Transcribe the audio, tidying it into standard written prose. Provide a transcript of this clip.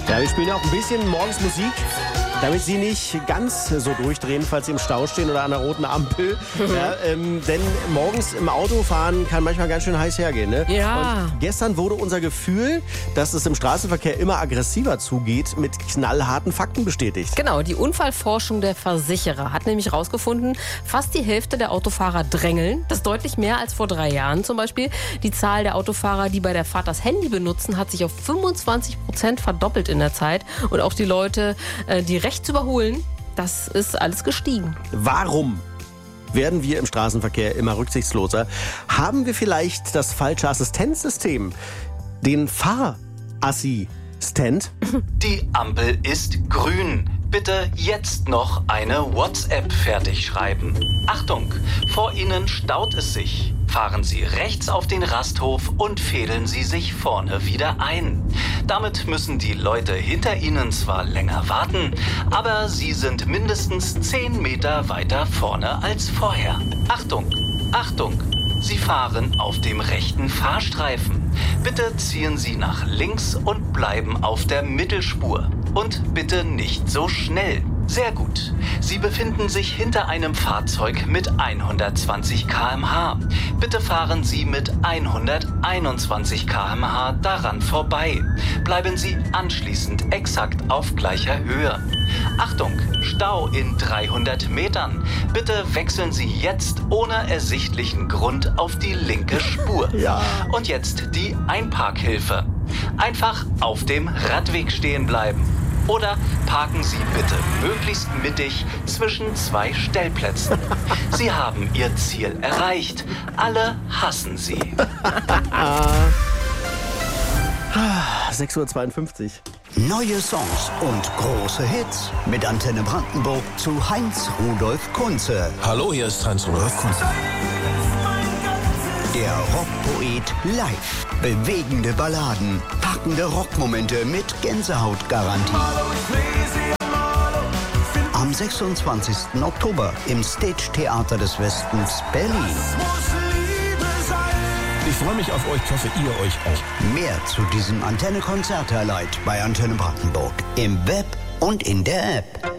Ja, wir spielen ja auch ein bisschen morgens Musik, damit Sie nicht ganz so durchdrehen, falls Sie im Stau stehen oder an der roten Ampel. Ja, denn morgens im Auto fahren kann manchmal ganz schön heiß hergehen. Ne? Ja. Und gestern wurde unser Gefühl, dass es im Straßenverkehr immer aggressiver zugeht, mit knallharten Fakten bestätigt. Genau, die Unfallforschung der Versicherer hat nämlich herausgefunden, fast die Hälfte der Autofahrer drängeln. Das ist deutlich mehr als vor 3 Jahren zum Beispiel. Die Zahl der Autofahrer, die bei der Fahrt das Handy benutzen, hat sich auf 25% verdoppelt in der Zeit. Und auch die Leute, die rechts überholen, das ist alles gestiegen. Warum werden wir im Straßenverkehr immer rücksichtsloser? Haben wir vielleicht das falsche Assistenzsystem? Den Fahrassistent? Die Ampel ist grün. Bitte jetzt noch eine WhatsApp fertig schreiben. Achtung, vor Ihnen staut es sich. Fahren Sie rechts auf den Rasthof und fädeln Sie sich vorne wieder ein. Damit müssen die Leute hinter Ihnen zwar länger warten, aber Sie sind mindestens 10 Meter weiter vorne als vorher. Achtung, Achtung! Sie fahren auf dem rechten Fahrstreifen. Bitte ziehen Sie nach links und bleiben auf der Mittelspur. Und bitte nicht so schnell. Sehr gut. Sie befinden sich hinter einem Fahrzeug mit 120 km/h. Bitte fahren Sie mit 121 km/h daran vorbei. Bleiben Sie anschließend exakt auf gleicher Höhe. Achtung, Stau in 300 Metern. Bitte wechseln Sie jetzt ohne ersichtlichen Grund auf die linke Spur. Ja. Und jetzt die Einparkhilfe. Einfach auf dem Radweg stehen bleiben. Oder parken Sie bitte möglichst mittig zwischen 2 Stellplätzen. Sie haben Ihr Ziel erreicht. Alle hassen Sie. 6:52 Uhr. Neue Songs und große Hits mit Antenne Brandenburg zu Heinz Rudolf Kunze. Hallo, hier ist Heinz Rudolf Kunze. Der Rockpoet live. Bewegende Balladen, packende Rockmomente mit Gänsehautgarantie. Am 26. Oktober im Stage Theater des Westens Berlin. Ich freue mich auf euch, ich hoffe, ihr euch auch. Mehr zu diesem Antenne-Konzert-Highlight bei Antenne Brandenburg im Web und in der App.